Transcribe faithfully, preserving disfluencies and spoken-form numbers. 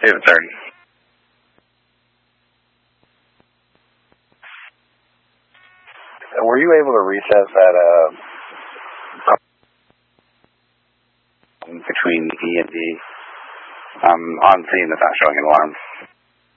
David third. Were you able to recess that uh, between E and D? Um, on scene that's not showing an alarm.